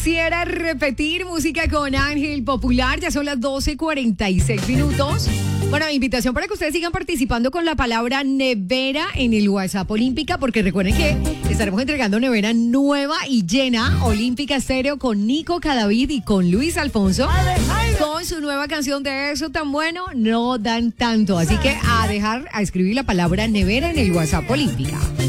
quisiera repetir música con Ángel Popular. Ya son las 12:46 minutos. Bueno, invitación para que ustedes sigan participando con la palabra nevera en el WhatsApp Olímpica, porque recuerden que estaremos entregando nevera nueva y llena Olímpica Estéreo con Nico Cadavid y con Luis Alfonso. Con su nueva canción de Eso Tan Bueno No Dan Tanto. Así que a escribir la palabra nevera en el WhatsApp Olímpica.